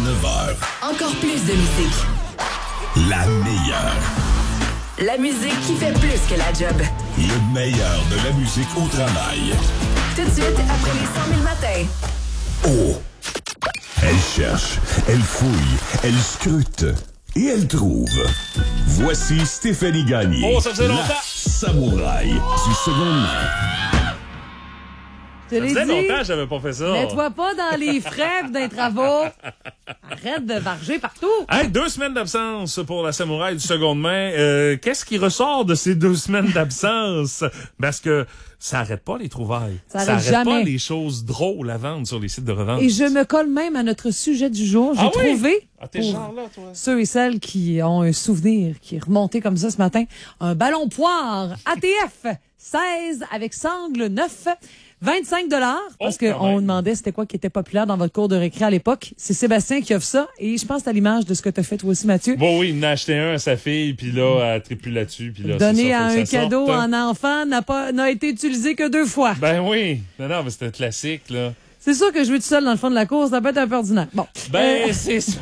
9h. Encore plus de musique. La meilleure. La musique qui fait plus que la job. Le meilleur de la musique au travail. Tout de suite, après les 100 000 matins. Oh! Elle cherche, elle fouille, elle scrute et elle trouve. Voici Stéphanie Gagné. Oh, ça faisait longtemps! La samouraï du seconde main. Ça faisait longtemps que j'avais pas fait ça. Mets-toi pas dans les frais pis dans les travaux. Arrête de varger partout. Hey, 2 semaines d'absence pour la samouraï du seconde main. Qu'est-ce qui ressort de ces 2 semaines d'absence? Parce que ça arrête pas les trouvailles. Ça arrête jamais. Pas les choses drôles à vendre sur les sites de revente. Et je me colle même à notre sujet du jour. J'ai trouvé, t'es genre là, toi. ceux et celles qui ont un souvenir qui est remonté comme ça ce matin, un ballon poire ATF 16 avec sangle 9. 25 $, parce qu'on demandait c'était quoi qui était populaire dans votre cours de récré à l'époque. C'est Sébastien qui offre ça, et je pense que c'est à l'image de ce que tu as fait toi aussi, Mathieu. Bon, oui, il en a acheté un à sa fille, puis là, elle triple là-dessus, puis là, donné c'est ça, à un cadeau sorte. en enfant n'a été utilisé que 2 fois. Ben oui. Non, mais c'était un classique, là. C'est sûr que jouer tout seul dans le fond de la course, ça peut être un peu ordinaire. Bon. Ben, c'est sûr.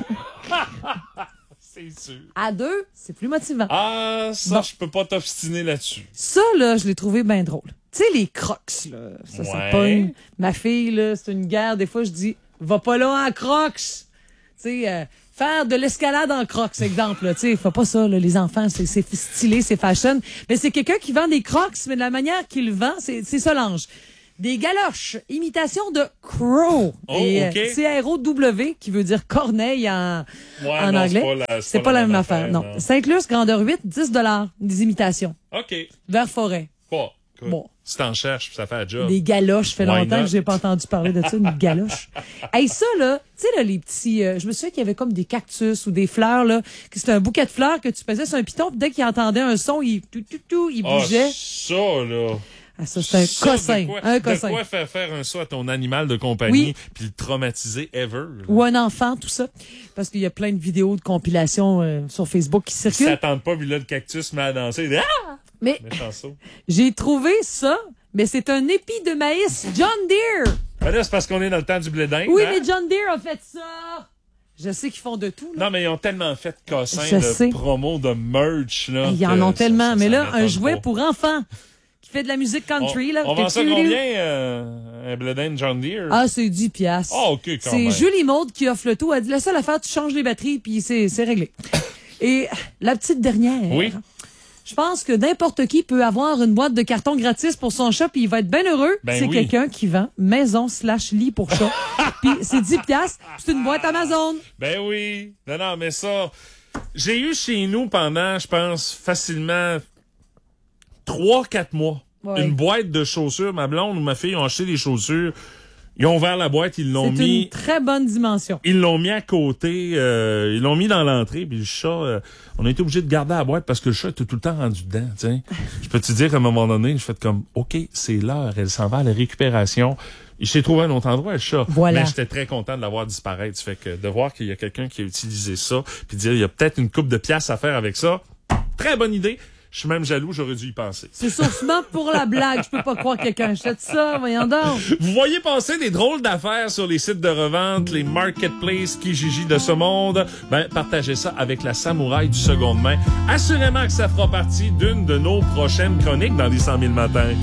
C'est sûr. À 2, c'est plus motivant. Ah, ça, je peux pas t'obstiner là-dessus. Ça, là, je l'ai trouvé bien drôle. Tu sais, les crocs, là, ça pogne. Ma fille, là, c'est une guerre. Des fois, je dis, va pas là en crocs. Tu sais, faire de l'escalade en crocs, exemple. Tu sais, faut pas ça, là, les enfants, c'est stylé, c'est fashion. Mais c'est quelqu'un qui vend des crocs, mais de la manière qu'il vend, c'est Solange. Des galoches, imitation de crow. Et C-R-O-W, qui veut dire corneille en anglais. C'est pas la même affaire. Non. Sainte-Luce, grandeur 8, 10 $, des imitations. OK. Vers forêt. Bon. Si t'en cherches, ça fait un job. Des galoches, ça fait longtemps que j'ai pas entendu parler de ça, une galoche. Hey, ça, là, tu sais, là, les petits, je me souviens qu'il y avait comme des cactus ou des fleurs, là, que c'était un bouquet de fleurs que tu pesais sur un piton, puis dès qu'il entendait un son, il bougeait. Ça, là. Ah, ça, c'est un cossin. De quoi faire un saut à ton animal de compagnie, puis le traumatiser ever. Là. Ou un enfant, tout ça. Parce qu'il y a plein de vidéos de compilation sur Facebook qui circulent. Ça tente pas, puis là, le cactus met à danser. Ah! Mais j'ai trouvé ça, mais c'est un épi de maïs John Deere. Ben là, c'est parce qu'on est dans le temps du blé d'Inde. Oui, hein? mais John Deere a fait ça. Je sais qu'ils font de tout. Là. Non, mais ils ont tellement fait de cossins, de promos, de merch. Là, ils en ont tellement. Mais là, un jouet pour enfants qui fait de la musique country. On vend ça combien, un blé d'Inde John Deere? Ah, c'est 10 $. Ah, OK, quand même. C'est Julie Maude qui offre le tout. Elle dit, la seule affaire, tu changes les batteries, puis c'est réglé. Et la petite dernière. Oui. Je pense que n'importe qui peut avoir une boîte de carton gratis pour son chat, puis il va être bien heureux. C'est quelqu'un qui vend maison/lit pour chat. Puis c'est 10 $, c'est une boîte Amazon. Ben oui. Non, mais ça, j'ai eu chez nous pendant, je pense, facilement 3-4 mois. Une boîte de chaussures. Ma blonde ou ma fille ont acheté des chaussures. Ils ont ouvert la boîte, ils l'ont mis... C'est une très bonne dimension. Ils l'ont mis à côté, ils l'ont mis dans l'entrée, puis le chat, on a été obligé de garder la boîte parce que le chat était tout le temps rendu dedans, t'sais. Je peux te dire qu'à un moment donné, je fais comme, OK, c'est l'heure, elle s'en va à la récupération. Il s'est trouvé un autre endroit, le chat. Voilà. Mais j'étais très content de l'avoir disparaître. Fait que de voir qu'il y a quelqu'un qui a utilisé ça, puis de dire, il y a peut-être une coupe de piastres à faire avec ça. Très bonne idée. Je suis même jaloux, j'aurais dû y penser. C'est sûrement pour la blague. Je peux pas croire que quelqu'un achète ça. Voyons donc. Vous voyez passer des drôles d'affaires sur les sites de revente, les marketplaces, Kijiji de ce monde. Ben, partagez ça avec la samouraï du seconde main. Assurément que ça fera partie d'une de nos prochaines chroniques dans les 100 000 matins.